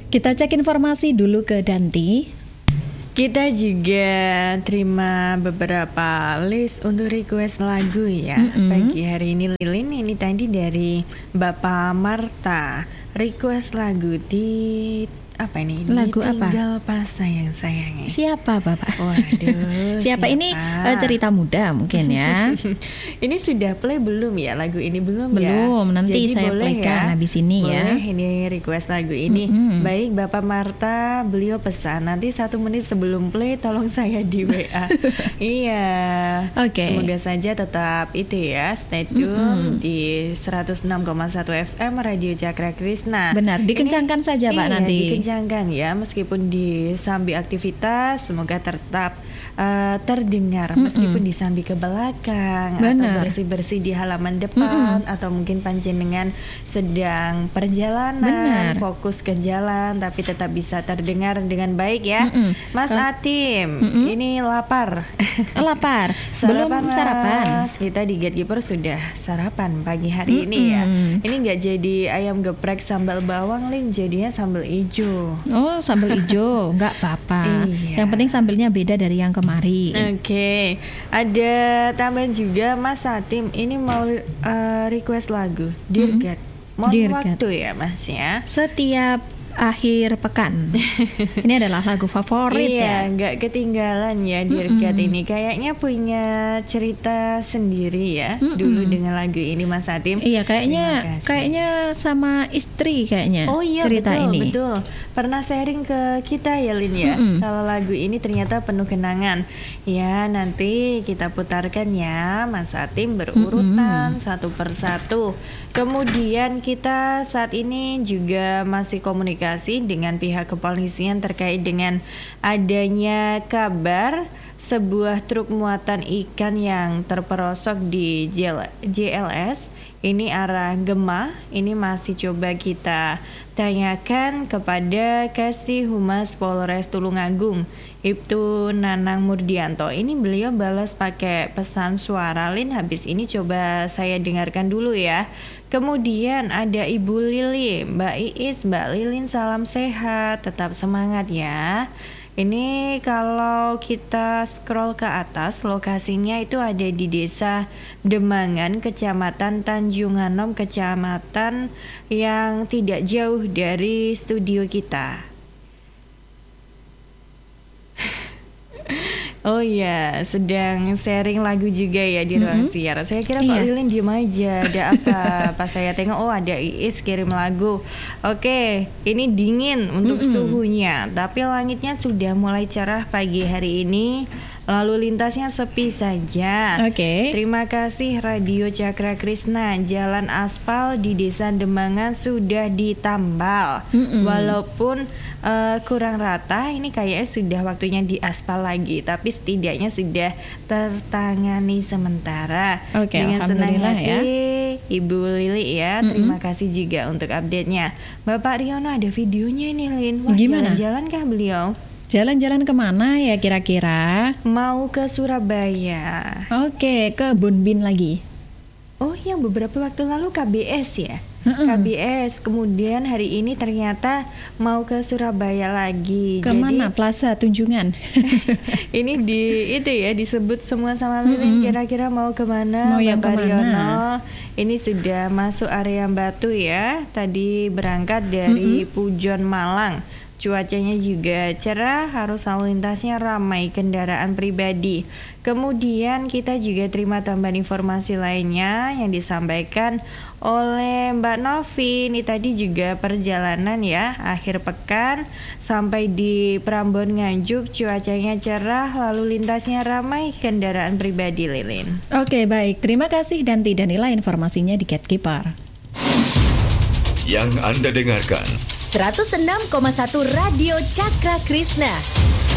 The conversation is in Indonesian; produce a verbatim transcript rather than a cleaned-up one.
Kita cek informasi dulu ke Danti. Kita juga terima beberapa list untuk request lagu ya. Mm-hmm. Pagi hari ini Lilin, ini tadi dari Bapak Marta request lagu di apa ini? Lagu Ditinggal apa? Pas Sayang Sayangnya. Siapa Bapak? Waduh. Siapa, siapa ini? Uh, cerita muda mungkin ya. Ini sudah play belum ya lagu ini belum, belum ya? Belum, nanti jadi saya playkan ya? Habis ini boleh, ya. Boleh ini request lagu ini. Mm-hmm. Baik Bapak Marta, beliau pesan nanti satu menit sebelum play tolong saya di W A. Iya. Oke. Okay. Semoga saja tetap itu ya, stay tune mm-hmm. di seratus enam koma satu F M Radio Cakra Krisna. Benar, dikencangkan ini, saja Pak iya, nanti. Dikencangkan ya, meskipun disambi aktivitas semoga tetap uh, terdengar mm-hmm. meskipun disambi ke belakang. Benar. Atau bersih-bersih di halaman depan mm-hmm. atau mungkin panjenengan sedang perjalanan. Benar. Fokus ke jalan tapi tetap bisa terdengar dengan baik ya. Mm-hmm. Mas uh, Atim mm-hmm. ini lapar. Lapar. Belum sarapan. Kita di Gatekeeper sudah sarapan pagi hari mm-hmm. ini ya. Ini nggak jadi ayam geprek sambal bawang, Lin, jadinya sambal ijo. Oh, sambal ijo, nggak apa-apa. Iya. Yang penting sambelnya beda dari yang kemarin. Oke, okay. Ada tambahan juga Mas Atim. Ini mau uh, request lagu Dear mm-hmm. God. Mohon Dear waktu God. Ya Mas ya. Setiap akhir pekan. Ini adalah lagu favorit iya, ya. Nggak ketinggalan ya Dear mm-hmm. God ini. Kayaknya punya cerita sendiri ya mm-hmm. dulu dengan lagu ini Mas Atim. Iya, kayaknya kayaknya sama istri kayaknya. Oh iya, cerita betul, ini. betul. Pernah sharing ke kita ya Lin ya. Mm-hmm. Kalau lagu ini ternyata penuh kenangan. Ya, nanti kita putarkan ya Mas Atim berurutan mm-hmm. satu persatu. Kemudian kita saat ini juga masih komunikasi dengan pihak kepolisian terkait dengan adanya kabar sebuah truk muatan ikan yang terperosok di J L S ini arah Gemah. Ini masih coba kita tanyakan kepada Kasih Humas Polres Tulungagung, Ibtu Nanang Murdianto. Ini beliau balas pakai pesan suara. Lin, habis ini coba saya dengarkan dulu ya. Kemudian ada Ibu Lili, Mbak Iis, Mbak Lilin, salam sehat, tetap semangat ya. Ini kalau kita scroll ke atas, lokasinya itu ada di Desa Demangan, Kecamatan Tanjung Anom, kecamatan yang tidak jauh dari studio kita. Oh iya, sedang sharing lagu juga ya di ruang mm-hmm. siar. Saya kira Pak iya. Lilin diem aja, ada apa? Pas saya tengok, oh ada Iis kirim lagu. Oke, ini dingin untuk mm-hmm. suhunya, tapi langitnya sudah mulai cerah pagi hari ini. Lalu lintasnya sepi saja. Oke. Okay. Terima kasih Radio Cakra Krisna. Jalan aspal di Desa Demangan sudah ditambal. Mm-mm. Walaupun uh, kurang rata, ini kayaknya sudah waktunya diaspal lagi. Tapi setidaknya sudah tertangani sementara. Oke. Okay, dengan senang hati ya. Ibu Lili ya. Mm-mm. Terima kasih juga untuk update-nya. Bapak Riono ada videonya ini, Lin. Wah, gimana? Jalan-jalan kah beliau? Jalan-jalan kemana ya kira-kira? Mau ke Surabaya. Oke, ke Bonbin lagi. Oh, yang beberapa waktu lalu K B S ya? Mm-mm. K B S, kemudian hari ini ternyata mau ke Surabaya lagi. Kemana? Jadi, Plaza Tunjungan. Ini di itu ya disebut semua sama Lilin. Kira-kira mau kemana? Mau yang Bapak kemana? Riono. Ini sudah masuk area Batu ya. Tadi berangkat dari Mm-mm. Pujon Malang. Cuacanya juga cerah, harus lalu lintasnya ramai kendaraan pribadi. Kemudian kita juga terima tambahan informasi lainnya yang disampaikan oleh Mbak Novi. Ini tadi juga perjalanan ya, akhir pekan sampai di Prambon Nganjuk, cuacanya cerah, lalu lintasnya ramai kendaraan pribadi, Lilin. Oke, baik. Terima kasih Danti dan Ila informasinya di Gatekeeper. Yang Anda dengarkan seratus enam koma satu Radio Cakra Krisna.